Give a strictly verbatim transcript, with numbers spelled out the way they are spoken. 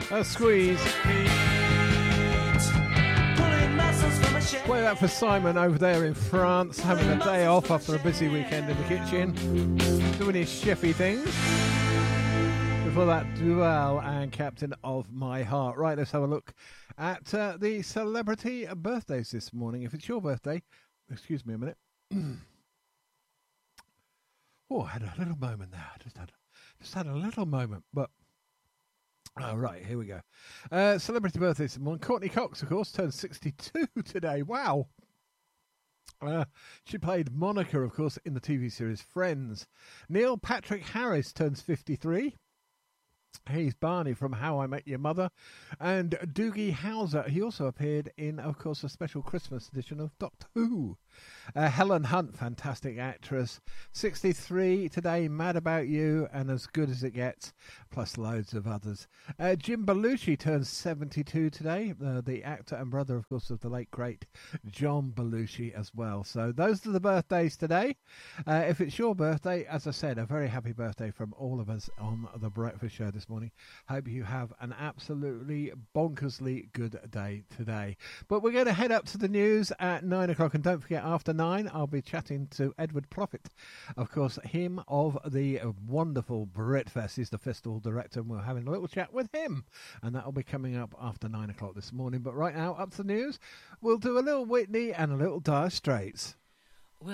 A squeeze. Play that for Simon over there in France, having a day off after a busy weekend in the kitchen, doing his chefy things. Before that, Duval and Captain of My Heart. Right, let's have a look at uh, the celebrity birthdays this morning. If it's your birthday, excuse me a minute. Oh, I had a little moment there. I just had, just had a little moment, but all right, here we go. Uh, celebrity birthdays this morning. Courtney Cox, of course, turned sixty-two today. Wow. Uh, she played Monica, of course, in the T V series Friends. Neil Patrick Harris turns fifty-three. He's Barney from How I Met Your Mother. And Doogie Howser, he also appeared in, of course, a special Christmas edition of Doctor Who. Uh, Helen Hunt, fantastic actress, sixty-three today, Mad About You and As Good As It Gets, plus loads of others. Uh, Jim Belushi turns seventy-two today, uh, the actor and brother, of course, of the late, great John Belushi as well. So those are the birthdays today. Uh, if it's your birthday, as I said, a very happy birthday from all of us on The Breakfast Show this morning. Hope you have an absolutely bonkersly good day today. But we're going to head up to the news at nine o'clock, and don't forget, after nine, I'll be chatting to Edward Prophet, of course, him of the wonderful Britfest. He's the festival director, and we're having a little chat with him, and that'll be coming up after nine o'clock this morning. But right now, up to the news, we'll do a little Whitney and a little Dire Straits.